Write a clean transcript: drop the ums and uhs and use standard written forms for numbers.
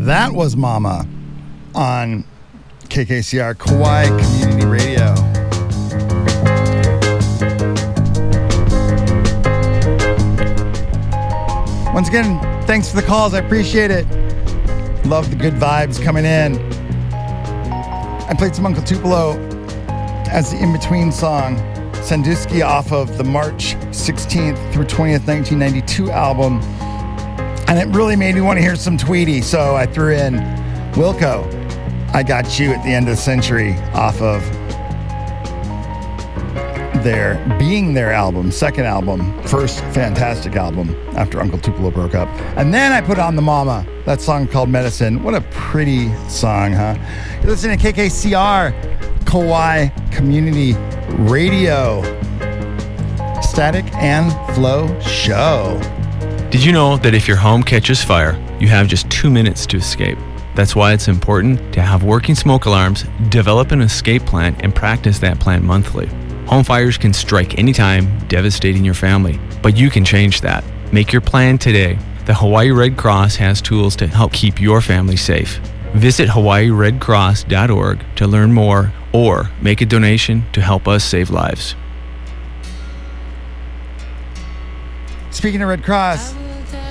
That was Mama on KKCR Kauai Community Radio. Once again, thanks for the calls. I appreciate it. Love the good vibes coming in. I played some Uncle Tupelo as the in-between song, Sandusky, off of the March 16th through 20th, 1992 album. And it really made me want to hear some Tweety, so I threw in Wilco, I Got You at the End of the Century, off of their Being There album, second album, first fantastic album after Uncle Tupelo broke up. And then I put on the Mama, that song called Medicine. What a pretty song, huh? You're listening to KKCR Kauai Community Radio, Static and Flow Show. Did you know that if your home catches fire, you have just 2 minutes to escape? That's why it's important to have working smoke alarms, develop an escape plan, and practice that plan monthly. Home fires can strike anytime, devastating your family, but you can change that. Make your plan today. The Hawaii Red Cross has tools to help keep your family safe. Visit hawaiiredcross.org to learn more or make a donation to help us save lives. Speaking of Red Cross,